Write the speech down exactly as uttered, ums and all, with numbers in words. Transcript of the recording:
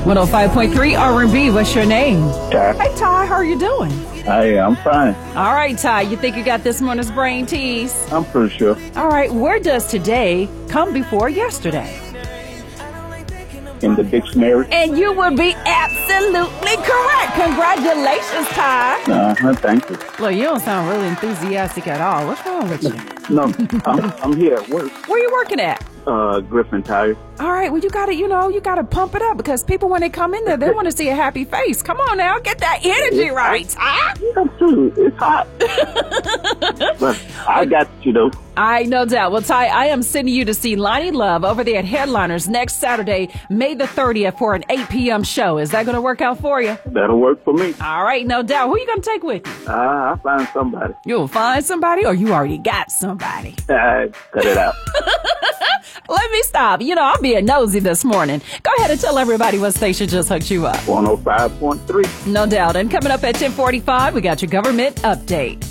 one oh five point three R and B. What's your name? Ty. Hey, Ty, how are you doing? Hey, I'm fine. All right, Ty, you think you got this morning's brain tease? I'm pretty sure. All right, where does today come before yesterday? In the dictionary. And you would be absolutely correct. Congratulations, Ty. Uh-huh, thank you. Look, you don't sound really enthusiastic at all. What's wrong with you? No, I'm, I'm here at work. Where you working at? Uh, Griffin Tire. All right, well, you got to, you know, you got to pump it up because people, when they come in there, they want to see a happy face. Come on now, get that energy right, Ty. Yeah, too. It's hot. But I got you, though. I no doubt. Well, Ty, I am sending you to see Lonnie Love over there at Headliners next Saturday, May the thirtieth, for an eight p.m. show. Is that going to work out for you? That'll work for me. All right, no doubt. Who you going to take with you? Uh, I'll find somebody. You'll find somebody, or you already got somebody? Uh, cut it out. Let me stop. You know, I'm being nosy this morning. Go ahead and tell everybody what station just hooked you up. one oh five point three. No doubt. And coming up at ten forty-five, we got your government update.